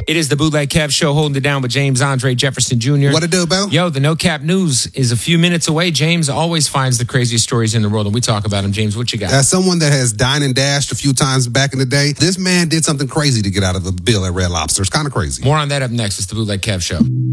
It is the Bootleg Kev Show, holding it down with James Andre Jefferson Jr. What it do, Bill? Yo, the No Cap News is a few minutes away. James always finds the craziest stories in the world, and we talk about them. James, what you got? As someone that has dined and dashed a few times back in the day, this man did something crazy to get out of the bill at Red Lobster. It's kind of crazy. More on that up next. It's the Bootleg Kev Show.